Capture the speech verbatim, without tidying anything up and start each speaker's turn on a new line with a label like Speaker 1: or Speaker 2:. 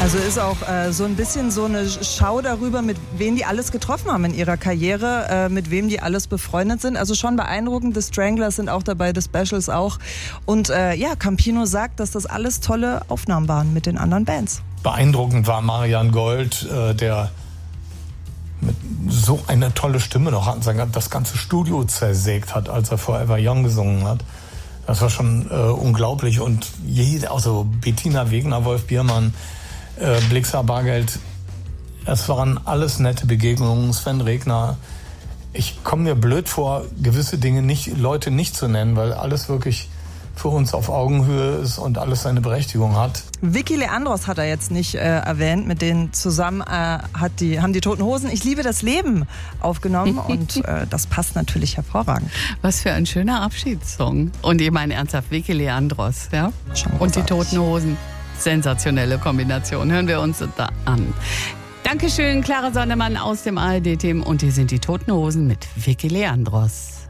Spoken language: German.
Speaker 1: Also ist auch äh, so ein bisschen so eine Schau darüber, mit wem die alles getroffen haben in ihrer Karriere, äh, mit wem die alles befreundet sind. Also schon beeindruckend. The Stranglers sind auch dabei, The Specials auch. Und äh, ja, Campino sagt, dass das alles tolle Aufnahmen waren mit den anderen Bands.
Speaker 2: Beeindruckend war Marian Gold, äh, der mit so eine tolle Stimme noch hat, das ganze Studio zersägt hat, als er Forever Young gesungen hat. Das war schon äh, unglaublich. Und jede, also Bettina Wegner, Wolf Biermann, äh, Blixa Bargeld, es waren alles nette Begegnungen. Sven Regner. Ich komme mir blöd vor, gewisse Dinge nicht, Leute nicht zu nennen, weil alles wirklich für uns auf Augenhöhe ist und alles seine Berechtigung hat.
Speaker 1: Vicky Leandros hat er jetzt nicht äh, erwähnt, mit denen zusammen äh, hat die, haben die Toten Hosen Ich liebe das Leben aufgenommen und äh, das passt natürlich hervorragend.
Speaker 3: Was für ein schöner Abschiedssong. Und ich meine ernsthaft, Vicky Leandros, ja? Und die Toten Hosen. Sensationelle Kombination. Hören wir uns da an. Dankeschön, Clara Sonnemann aus dem A R D-Team. Und hier sind die Toten Hosen mit Vicky Leandros.